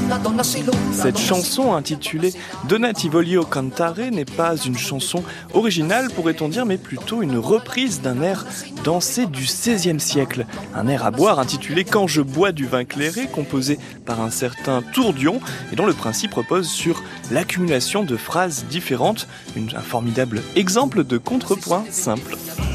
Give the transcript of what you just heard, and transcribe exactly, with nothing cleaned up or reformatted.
Cette chanson intitulée Donna ti voglio cantare n'est pas une chanson originale, pourrait-on dire, mais plutôt une reprise d'un air dansé du seizième siècle. Un air à boire intitulé Quand je bois du vin clairé, composé par un certain Tourdion et dont le principe repose sur l'accumulation de phrases différentes. Une, un formidable exemple de contrepoint simple.